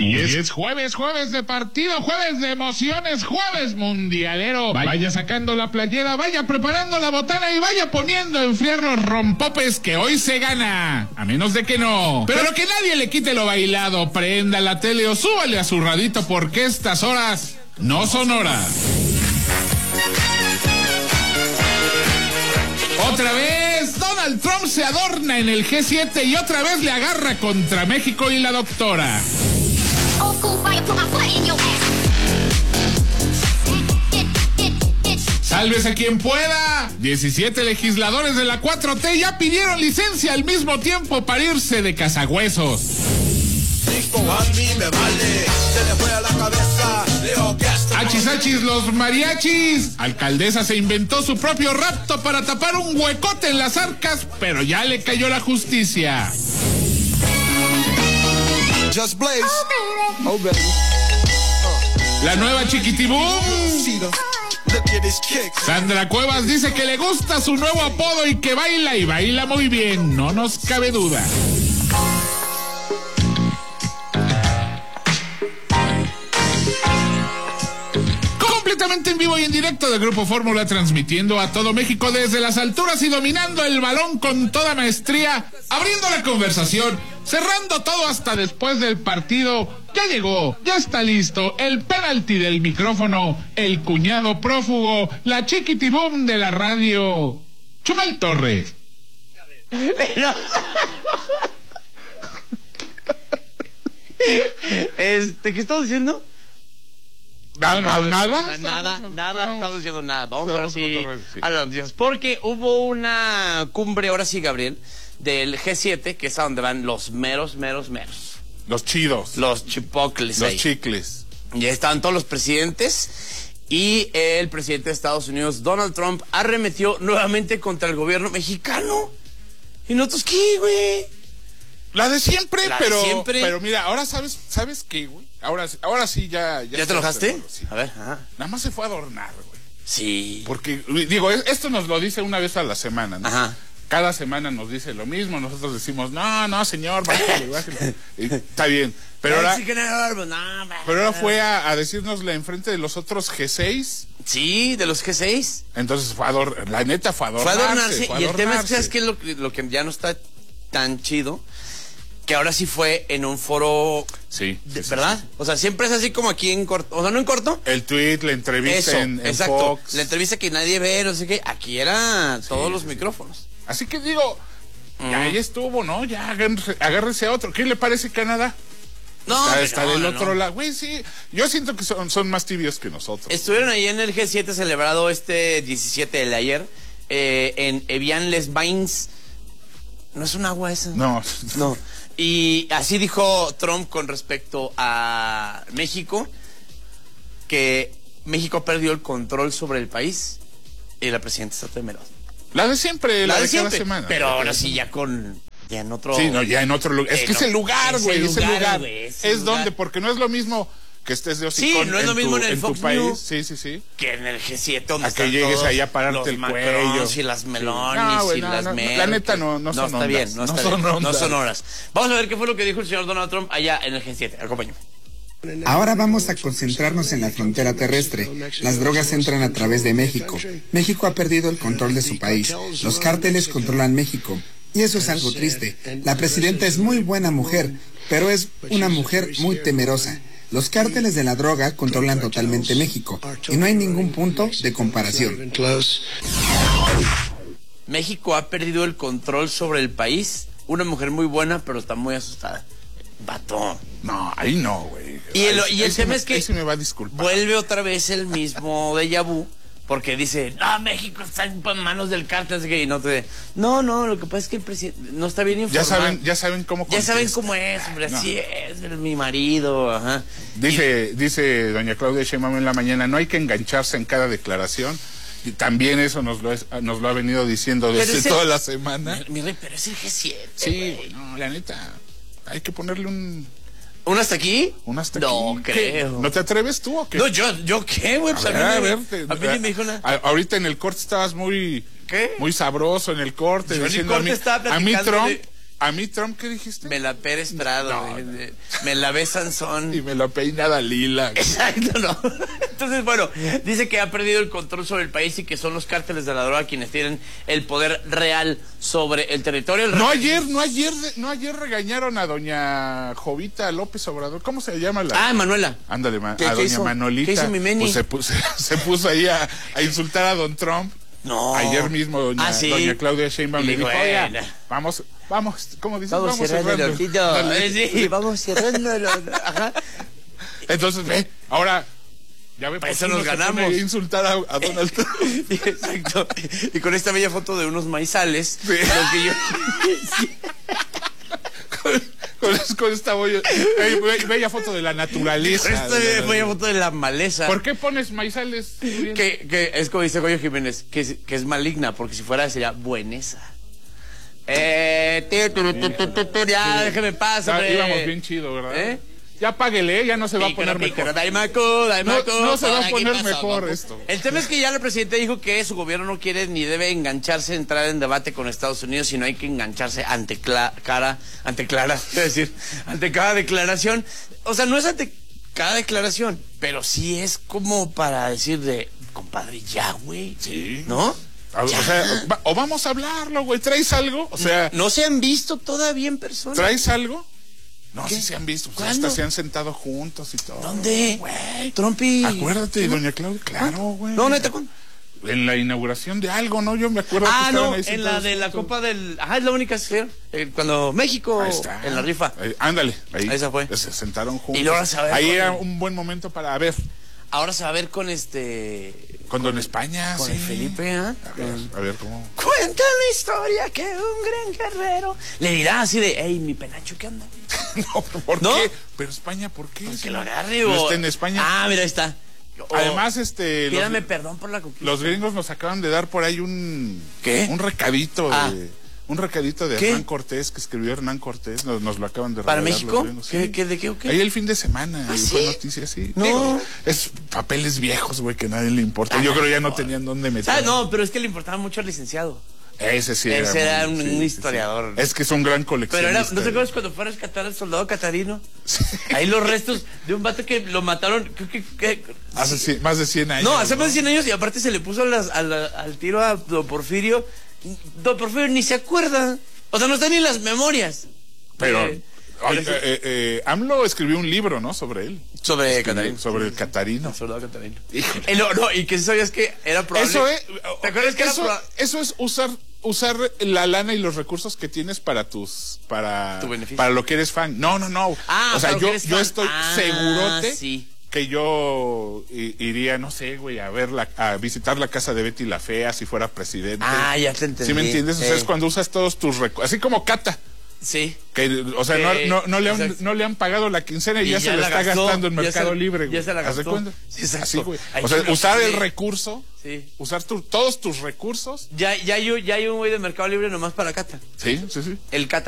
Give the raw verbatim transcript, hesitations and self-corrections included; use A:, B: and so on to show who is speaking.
A: Y es, y es jueves, jueves de partido, jueves de emociones, jueves mundialero. Vaya sacando la playera, vaya preparando la botana y vaya poniendo a enfriar los rompopes que hoy se gana. A menos de que no. Pero que nadie le quite lo bailado. Prenda la tele o súbale a su radito porque estas horas no son horas. Otra vez, Donald Trump se adorna en el G siete y otra vez le agarra contra México y la doctora. Sálvese quien pueda. diecisiete legisladores de la cuatro T ya pidieron licencia al mismo tiempo para irse de cazagüesos. Achis, achis, los mariachis. Alcaldesa se inventó su propio rapto para tapar un huecote en las arcas, pero ya le cayó la justicia.
B: Just Blaze. Oh, baby.
A: La nueva Chiquitibum. Sandra Cuevas dice que le gusta su nuevo apodo y que baila y baila muy bien, no nos cabe duda. Completamente en vivo y en directo del Grupo Fórmula, transmitiendo a todo México desde las alturas y dominando el balón con toda maestría, abriendo la conversación, cerrando todo hasta después del partido. Ya llegó, ya está listo el penalti del micrófono, el cuñado prófugo, la chiquitibum de la radio, Chumel Torres.
C: Pero... este, ¿qué estás diciendo?
A: ¿Nada?
C: Nada, nada, nada, estamos diciendo nada. Vamos a ver si a las noticias. Porque hubo una cumbre, ahora sí, Gabriel, del G siete, que es a donde van los meros, meros, meros.
A: Los chidos.
C: Los chipocles.
A: Los
C: ahí.
A: chicles.
C: Ya estaban todos los presidentes. Y el presidente de Estados Unidos, Donald Trump, arremetió nuevamente contra el gobierno mexicano. ¿Y nosotros qué, güey?
A: La de siempre,
C: La
A: pero,
C: de siempre.
A: pero mira, ahora sabes, ¿sabes qué, güey? Ahora, ahora sí ya...
C: ¿Ya, ¿Ya te enojaste?
A: Sí.
C: A ver, ajá.
A: Nada más se fue a adornar, güey.
C: Sí.
A: Porque, digo, esto nos lo dice una vez a la semana, ¿no?
C: Ajá.
A: Cada semana nos dice lo mismo, nosotros decimos, no, no, señor, bájale, bájale. Y está bien. Pero ahora,
C: sí que no, no,
A: pero ahora fue a, a decírnosla enfrente de los otros G seis.
C: Sí, de los G seis.
A: Entonces fue a adornar, la neta fue a adornarse.
C: Fue a adornarse.
A: Fue a
C: y el tema es que,
A: adornarse.
C: es que lo, lo que ya no está tan chido, que ahora sí fue en un foro,
A: sí,
C: de,
A: sí,
C: ¿verdad?
A: sí.
C: O sea, siempre es así como aquí en corto, o sea, no en corto.
A: El tweet, la entrevista
C: Eso,
A: en, en
C: exacto.
A: Fox.
C: La entrevista que nadie ve, no sé qué, aquí era todos
A: Sí,
C: los
A: sí.
C: micrófonos.
A: Así que digo, ya ahí estuvo, ¿no? Ya agárrese, agárrese a otro. ¿Qué le parece Canadá?
C: No,
A: Está,
C: no,
A: está
C: no,
A: del
C: no,
A: otro
C: no.
A: lado. Güey, sí. Yo siento que son, son más tibios que nosotros.
C: Estuvieron ahí en el G siete celebrado este diecisiete de ayer, eh, en Evian-les-Bains. ¿No es un agua esa?
A: No.
C: No. Y así dijo Trump con respecto a México, que México perdió el control sobre el país y la presidenta está temerosa.
A: La de siempre, la,
C: La
A: de,
C: de siempre,
A: cada semana.
C: pero ahora sí ya con... Ya en otro...
A: Sí, no, ya en otro lugar. Es
C: Eh,
A: que
C: no,
A: es el lugar,
C: ese
A: güey, es el
C: lugar,
A: lugar.
C: güey, ese
A: Es
C: lugar.
A: donde, porque no es lo mismo que estés de hocicón
C: Sí, no es lo
A: en
C: mismo
A: tu,
C: en el
A: en tu
C: Fox
A: país.
C: News.
A: Sí, sí, sí.
C: Que en el G siete donde
A: A que
C: están
A: llegues
C: todos
A: ahí a pararte
C: los
A: el
C: Macrons
A: cuello.
C: y las
A: Sí.
C: Melonis
A: No, güey,
C: y
A: no,
C: las
A: no,
C: Merkel.
A: la neta no- no son
C: está
A: ondas.
C: bien, no,
A: No
C: está
A: son
C: bien, no
A: ondas.
C: son horas. Vamos a ver qué fue lo que dijo el señor Donald Trump allá en el G siete. Acompáñame.
D: Ahora vamos a concentrarnos en la frontera terrestre. Las drogas entran a través de México. México ha perdido el control de su país. Los cárteles controlan México. Y eso es algo triste. La presidenta es muy buena mujer, pero es una mujer muy temerosa. Los cárteles de la droga controlan totalmente México. Y no hay ningún punto de comparación.
C: México ha perdido el control sobre el país. Una mujer muy buena, pero está muy asustada. Batón.
A: No, ahí no, güey.
C: Y el,
A: Ahí-
C: y
A: ahí
C: el
A: sí
C: tema
A: me-
C: es que
A: ahí sí me va a disculpar.
C: vuelve otra vez el mismo déjà vu, porque dice, no, México está en manos del cártel, así que, y no te... No, no, lo que pasa es que el presidente no está bien informado.
A: Ya saben, ya saben cómo
C: Ya saben
A: contesta.
C: cómo es, hombre,
A: No.
C: así es, es mi marido, ajá.
A: Dice, dice doña Claudia Sheinbaum en la mañana, no hay que engancharse en cada declaración. Y también eso nos lo, es- nos lo ha venido diciendo
C: Pero
A: desde
C: ese-
A: toda la semana.
C: Mi, mi rey, pero es el G siete,
A: Sí,
C: güey.
A: güey, no, la neta, hay que ponerle un,
C: ¿Un hasta aquí?
A: un hasta
C: No
A: aquí. ¿Qué?
C: creo.
A: ¿No te atreves tú o qué?
C: No, yo, ¿yo qué, güey? Pues a,
A: A
C: mí
A: ver, a
C: ni-
A: ver, te-
C: a mí ni me dijo nada.
A: a- ahorita en el corte estabas muy,
C: ¿Qué?
A: muy sabroso en el corte,
C: Yo en el
A: diciendo a
C: corte
A: mí,
C: estaba
A: a mí
C: platicando
A: Trump,
C: de-
A: ¿A mí, Trump, qué dijiste?
C: Me la Pérez Prado,
A: No,
C: güey.
A: no.
C: Me la ve Sansón.
A: Y me la peina Dalila.
C: Exacto, no. Entonces, bueno, dice que ha perdido el control sobre el país y que son los cárteles de la droga quienes tienen el poder real sobre el territorio. El
A: No
C: rey-
A: ayer, no ayer, no ayer regañaron a doña Jovita López Obrador. ¿Cómo se llama la?
C: Ah, Manuela.
A: Ándale, ma-
C: ¿Qué-
A: a
C: qué
A: doña
C: hizo?
A: Manolita.
C: ¿Qué hizo mi Meni?
A: Pues se puso, se puso ahí a, a insultar a don Trump.
C: No.
A: Ayer mismo doña,
C: Ah, ¿sí?
A: doña Claudia Sheinbaum
C: Y
A: le
C: le
A: dijo,
C: dijo,
A: oiga,
C: "Bueno".
A: vamos, vamos, ¿cómo dices?
C: Vamos, cerrando el ojito.
A: Dale.
C: Eh, sí, vamos cerrando el ojo. Ajá.
A: Entonces, ve, ahora, ya ve,
C: Para
A: por
C: eso
A: qué
C: nos
A: no se
C: ganamos.
A: pone a insultar a, a Donald Trump.
C: Exacto. Y con esta bella foto de unos maizales,
A: Sí.
C: lo que yo...
A: con, con, con esta bella, bella, bella foto de la naturaleza.
C: Con esta
A: de la-
C: bella foto de la maleza.
A: ¿Por qué pones maizales? Uriel?
C: Que, que es como dice Goyo Jiménez, que es, que es maligna, porque si fuera sería buenesa. Eh, ti, tu, tu, tu, tu, tu, ya, déjeme pasar,
A: Ah,
C: hombre.
A: íbamos bien chido, ¿verdad?
C: ¿Eh?
A: Ya páguele, ya no se va a
C: Pícaro,
A: poner mejor.
C: pícaro, daimaku, daimaku,
A: No- no se va a
C: ¿qué
A: poner
C: pasó,
A: mejor
C: papu?
A: esto.
C: El tema es que ya el presidente dijo que su gobierno no quiere ni debe engancharse, entrar en debate con Estados Unidos, sino hay que engancharse ante cla- cara, ante clara, es decir, ante cada declaración. O sea, no es ante cada declaración, pero sí es como para decir de, compadre, ya, güey.
A: Sí.
C: ¿No?
A: A-
C: Ya.
A: O sea, va- o vamos a hablarlo, güey. ¿Traes algo? O sea,
C: ¿No se han visto todavía en persona?
A: ¿traes algo? No,
C: ¿Qué?
A: sí se han visto. Pues
C: ¿Cuándo?
A: hasta se han sentado juntos y todo.
C: ¿Dónde?
A: Güey.
C: Trump y...
A: Acuérdate, doña Claudia. Claro, güey.
C: No, neta, ¿cuándo?
A: En la inauguración de algo, ¿no? Yo me acuerdo que
C: Ah,
A: estaban
C: no,
A: ahí
C: en
A: sentados
C: la de la
A: juntos.
C: Copa del... Ajá, es la única que se eh, cuando México,
A: Ahí está.
C: en la rifa.
A: Ahí, ándale, ahí.
C: Esa fue.
A: Se sentaron juntos.
C: Y luego se va a ver
A: Ahí
C: con-
A: era un buen momento para ver.
C: Ahora se va a ver con este...
A: Con Don España,
C: Con
A: sí.
C: el Felipe, ¿ah?
A: A ver, a ver cómo.
C: Cuenta la historia que un gran guerrero... Le dirá así de, hey, mi penacho, ¿qué onda?
A: No, ¿por
C: ¿No?
A: qué? Pero España, ¿por qué?
C: Que
A: Si
C: lo
A: no-
C: agarre
A: no
C: o...
A: está en España.
C: Ah, mira, ahí está. O-
A: Además, este. los-
C: Pídame perdón por la conquista.
A: Los gringos nos acaban de dar por ahí un...
C: ¿Qué?
A: Un recadito
C: Ah.
A: de... Un recadito de
C: ¿Qué?
A: Hernán Cortés, que escribió Hernán Cortés, nos, nos lo acaban de
C: ¿Para
A: regalar
C: México?
A: los gringos,
C: ¿Qué-
A: sí.
C: qué- de qué o qué?
A: Ahí el fin de semana,
C: ¿Ah,
A: y
C: sí?
A: fue noticia, sí.
C: No.
A: Digo, es papeles viejos, güey, que a nadie le importa. Yo creo ya no tenían dónde meter.
C: ¿Sabes? No, pero es que le importaba mucho al licenciado.
A: Ese sí era.
C: Ese era
A: muy-
C: un-
A: sí,
C: un
A: sí,
C: historiador.
A: sí. Es que es un gran
C: Pero
A: coleccionista.
C: era, ¿no te acuerdas cuando fue a rescatar al soldado catarino? Ahí los restos de un vato que lo mataron, creo que... que-
A: Hace cien- más de cien años.
C: no, hace más de cien años y aparte se le puso a las- a la- al tiro a Don Porfirio. Don Porfirio ni se acuerda. O sea, no está ni en las memorias.
A: Pero.
C: Eh,
A: oye,
C: pero sí.
A: eh, eh, AMLO escribió un libro, ¿no? Sobre él.
C: Sobre
A: Escribió
C: Catarino.
A: Sobre el Catarino.
C: El soldado catarino.
A: Híjole.
C: Y no, no, y que sabías que era probable.
A: Eso es.
C: ¿Te acuerdas que era
A: eso,
C: proba-
A: eso es usar usar la lana y los recursos que tienes para tus para
C: Tu beneficio.
A: para lo que eres fan. No, no, no.
C: Ah,
A: o sea,
C: para lo que
A: yo
C: eres
A: yo
C: fan.
A: estoy
C: Ah,
A: segurote
C: sí.
A: que yo i- iría, no sé, güey, a ver la, a visitar la casa de Betty la Fea si fuera presidente.
C: Ah, ya te entendí.
A: ¿Sí me entiendes? O sea,
C: Eh.
A: es cuando usas todos tus recursos, así como Cata.
C: Sí.
A: Que, o sea,
C: Eh,
A: no, no, no le han,
C: exacto.
A: no le han pagado la quincena y,
C: Y
A: ya,
C: ya
A: se la
C: la
A: está
C: gastó,
A: gastando en
C: ya
A: Mercado
C: se-
A: Libre,
C: ya
A: güey.
C: se la
A: ¿Haz de
C: gastó.
A: cuenta?
C: Sí, exacto.
A: Así, güey.
C: Ay,
A: O sea,
C: chulo,
A: usar el
C: sí.
A: recurso,
C: Sí.
A: usar tu- todos tus recursos.
C: Ya, ya, hay, un- ya hay un güey de Mercado Libre nomás para Cata.
A: Sí, sí, sí.
C: El Cata